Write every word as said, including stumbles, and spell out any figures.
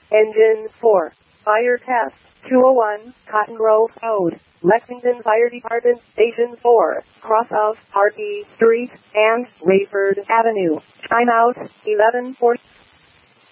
Engine four. Fire test. two oh one, Cotton Grove Road, Lexington Fire Department, Station four, cross of Harkey Street and Rayford Avenue. Timeout, eleven forty.